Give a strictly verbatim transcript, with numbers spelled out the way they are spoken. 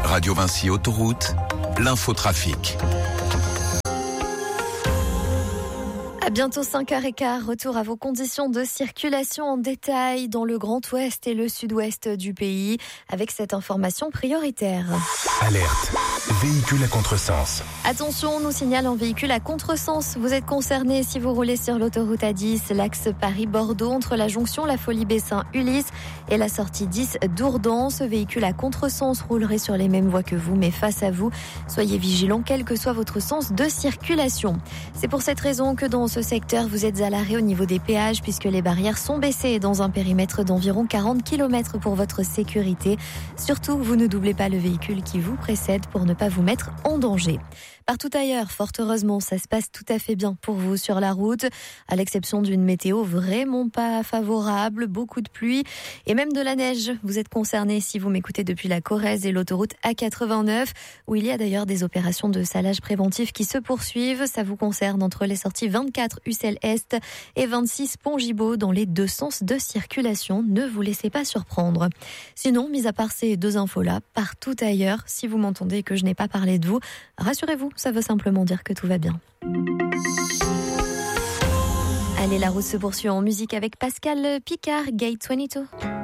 Radio Vinci Autoroute, l'infotrafic. À bientôt cinq heures quinze, retour à vos conditions de circulation en détail dans le Grand Ouest et le Sud-Ouest du pays avec cette information prioritaire. Alerte, véhicule à contresens. Attention, on nous signale un véhicule à contresens. Vous êtes concerné si vous roulez sur l'autoroute A dix, l'axe Paris-Bordeaux, entre la jonction La Folie-Bessin-Ulysse et la sortie dix d'Ourdan. Ce véhicule à contresens roulerait sur les mêmes voies que vous, mais face à vous. Soyez vigilants, quel que soit votre sens de circulation. C'est pour cette raison que dans ce secteur, vous êtes à l'arrêt au niveau des péages puisque les barrières sont baissées dans un périmètre d'environ quarante kilomètres pour votre sécurité. Surtout, vous ne doublez pas le véhicule qui vous précède pour ne pas vous mettre en danger. Partout ailleurs, fort heureusement, ça se passe tout à fait bien pour vous sur la route, à l'exception d'une météo vraiment pas favorable, beaucoup de pluie et même de la neige. Vous êtes concerné si vous m'écoutez depuis la Corrèze et l'autoroute A quatre-vingt-neuf, où il y a d'ailleurs des opérations de salage préventif qui se poursuivent. Ça vous concerne entre les sorties vingt-quatre Ussel Est et vingt-six Pont Gibaud dans les deux sens de circulation. Ne vous laissez pas surprendre. Sinon, mis à part ces deux infos-là, partout ailleurs, si vous m'entendez que je n'ai pas parlé de vous, rassurez-vous, ça veut simplement dire que tout va bien. Allez, la route se poursuit en musique avec Pascal Picard, Gate vingt-deux.